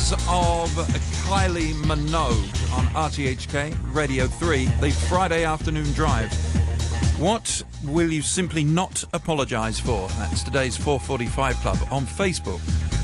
sounds of Kylie Minogue on RTHK Radio 3, the Friday afternoon drive. What will you simply not apologise for? That's today's 4:45 Club on Facebook.